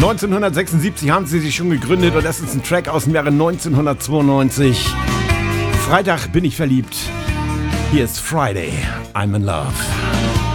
1976 haben sie sich schon gegründet und das ist ein Track aus dem Jahre 1992. Freitag bin ich verliebt. Hier ist Friday, I'm in Love.